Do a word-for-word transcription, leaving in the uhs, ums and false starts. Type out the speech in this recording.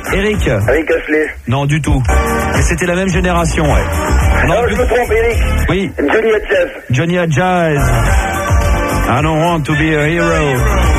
Eric. Avec Ashley. Non, du tout. Mais c'était la même génération, ouais. Non, Non, je me trompe, Eric. oui, Johnny Jazz. Johnny Jazz. I don't want to be a hero.